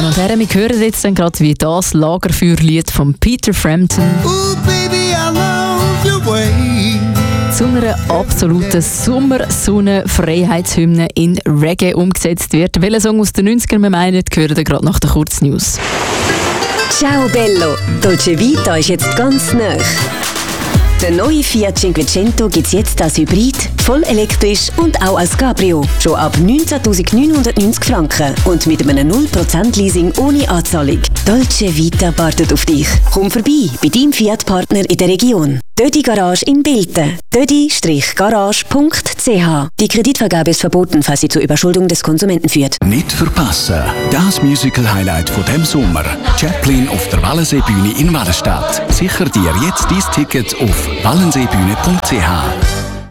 und Herren, wir hören jetzt dann gerade wie das Lagerfeuerlied von Peter Frampton. Ooh, baby, I love your way. Zu einer absoluten Sommersonne-Freiheitshymne in Reggae umgesetzt wird. Welcher Song aus den 90ern wir meinen, hören wir gerade nach den Kurznews. Ciao Bello, Dolce Vita ist jetzt ganz nah. Der neue Fiat Cinquecento gibt es jetzt als Hybrid, voll elektrisch und auch als Cabrio. Schon ab 19.990 Franken und mit einem 0% Leasing ohne Anzahlung. Dolce Vita wartet auf dich. Komm vorbei bei deinem Fiat-Partner in der Region. Dödi Garage in Bilten. dödi-garage.ch. Die Kreditvergabe ist verboten, falls sie zur Überschuldung des Konsumenten führt. Nicht verpassen. Das Musical-Highlight von dem Sommer. Chaplin auf der Wallenseebühne in Wallenstadt. Sicher dir jetzt dein Ticket auf wallenseebühne.ch.